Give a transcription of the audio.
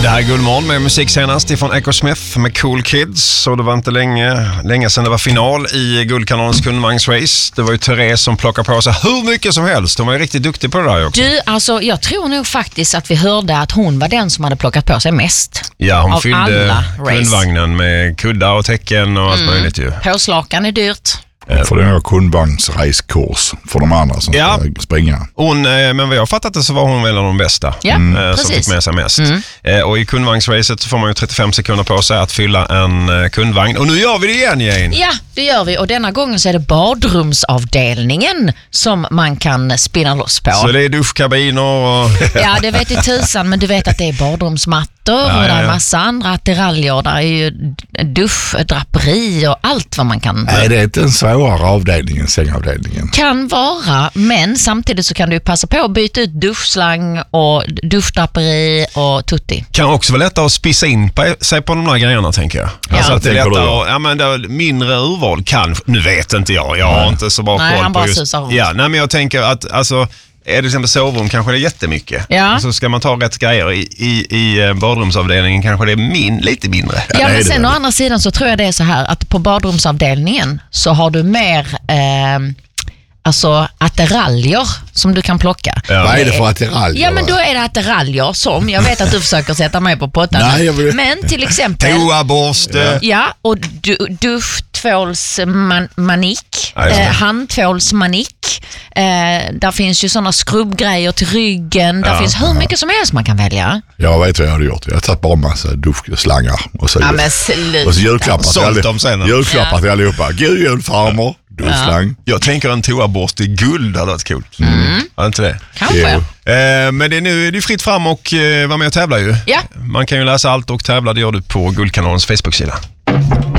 Det här är Guldmorgon med musik senast ifrån Echo Smith med Cool Kids. Och det var inte länge sedan det var final i Guldkanalens kundvagnsrace. Det var ju Therese som plockade på sig hur mycket som helst. Hon var ju riktigt duktig på det där också. Du, alltså jag tror nog faktiskt att vi hörde att hon var den som hade plockat på sig mest. Ja, hon fyllde kundvagnen med kuddar och tecken och allt möjligt ju. Påslakan är dyrt. För det är kundvagnsracekurs för de andra som ska springa. Men vad jag fattat det så var hon väl av de bästa som fick med sig mest. Och i kundvagnsracet så får man ju 35 sekunder på sig att fylla en kundvagn. Och nu gör vi det igen, Jane. Ja, det gör vi. Och denna gången så är det badrumsavdelningen som man kan spinna loss på. Så det är duschkabiner och... Ja, det vet i tusan, men du vet att det är badrumsmattor och det är massa andra attiraljer. Där är ju duschdraperi och allt vad man kan... Nej, det är inte en svårare avdelning än sängavdelningen. Kan vara, men samtidigt så kan du passa på att byta ut duschslang och duschdraperi och tutti. Kan också vara lättare att spissa in sig på de här grejerna, tänker jag. Ja. Alltså att det är lättare att, mindre urval kan, nu vet inte jag har inte så bra koll på just... Ja, nej, men jag tänker att alltså, är det till exempel sovrum kanske det är jättemycket. Ja. Så ska man ta rätt grejer i badrumsavdelningen kanske det är lite mindre. Ja, men sen å andra sidan så tror jag det är så här att på badrumsavdelningen så har du mer alltså attiraljer som du kan plocka. Ja. Vad är det för attiraljer? Ja, men då är det attiraljer som, jag vet att du försöker sätta mig på pottan. Men till exempel toaborste. Ja, och duschtvålsmanik, handtvålsmanik. Där finns ju sådana skrubbgrejer till ryggen. Där finns hur mycket som helst man kan välja. Jag vet vad jag hade gjort. Jag har tagit bara en massa duschslangar och så, och så julklappar till allihopa. God jul, farmor. Duschslang. Jag tänker en toaborste i guld hade varit coolt. Var inte det? Kanske. Men nu är det fritt fram och vara med och tävla ju. Ja. Man kan ju läsa allt och tävla, det gör du på Guldkanalens Facebook-sida.